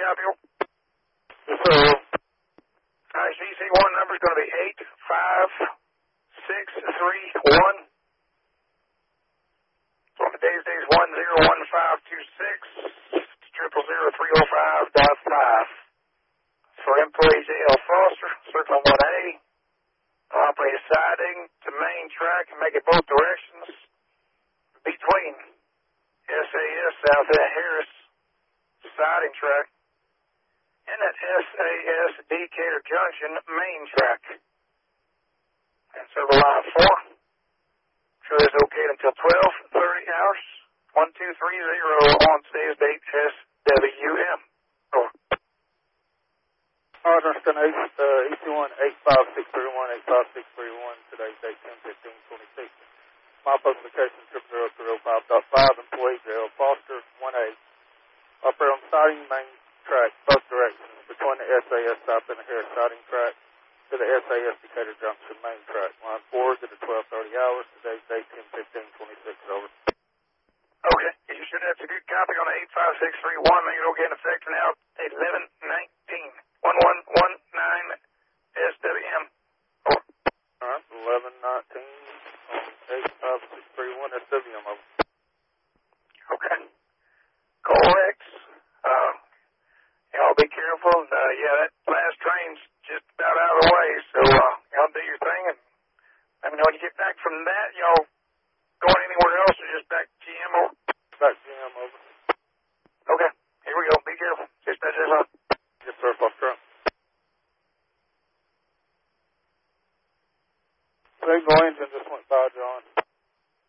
help you? Yes, sir. CC1 number is going to be 85631. So on today's day is 101526 0003005.5. For employee J.L. Foster, circle 1A. Operate siding to main track and make it both directions between SAS South Harris siding track and that SAS Decatur Junction main track. And server line 4. Sure is okay until 12:30 hours. 1230 on today's date SWM. Over. Roger, EC1 85631, 85631, today's date 10/15/26. My postal location 00305.5, employee J.L. Foster, 1A. Operate on siding main track, both directions, between the SAS South and the Harris siding track to the SAS Decatur Junction main track. Line 4 to the 12:30 hours, today's date 10/15/26, over. Okay, you should have a good copy on the 85631. Make it okay in effect now. 1119. 1119 SWM. Over. All right, 1119 on 85631 SWM, over. Okay. Correct. Y'all be careful. And, that last train's just about out of the way, so y'all do your thing. And let me know when you get back from that. Y'all